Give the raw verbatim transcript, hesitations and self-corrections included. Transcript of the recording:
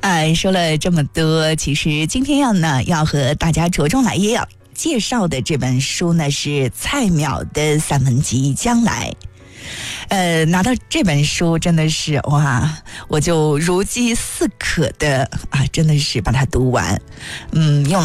哎，说了这么多，其实今天要呢要和大家着重来也要介绍的这本书呢是蔡邈的散文集《将来》。呃，拿到这本书真的是哇，我就如饥似渴的啊，真的是把它读完。嗯，用